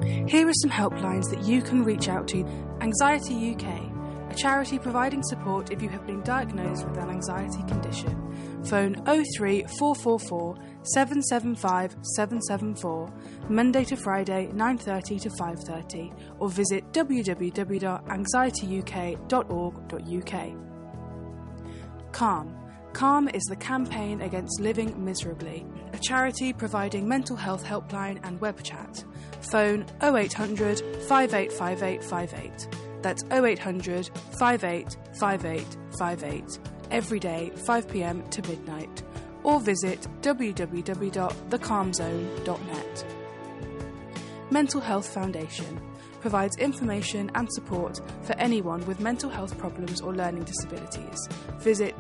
Here are some helplines that you can reach out to. Anxiety UK, a charity providing support if you have been diagnosed with an anxiety condition. Phone 03444 775 774, Monday to Friday 9:30 to 5:30, or visit www.anxietyuk.org.uk. Calm is the Campaign Against Living Miserably, a charity providing mental health helpline and web chat. Phone 0800 585858. That's 0800 585858, every day 5 p.m. to midnight, or visit www.thecalmzone.net. Mental Health Foundation provides information and support for anyone with mental health problems or learning disabilities. Visit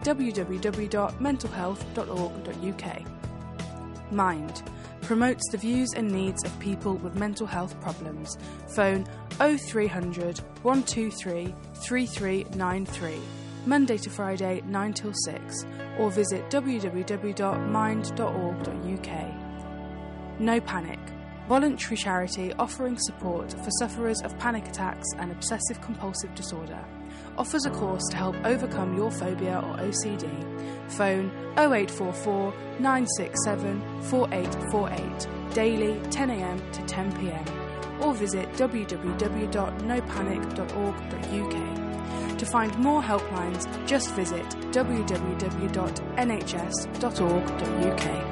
www.mentalhealth.org.uk. Mind promotes the views and needs of people with mental health problems. Phone 0300 123 3393, Monday to Friday 9 till 6, or visit www.mind.org.uk. No Panic, voluntary charity offering support for sufferers of panic attacks and obsessive compulsive disorder. Offers a course to help overcome your phobia or OCD. Phone 0844 967 4848, daily 10 a.m. to 10 p.m, or visit www.nopanic.org.uk. To find more helplines, just visit www.nhs.org.uk.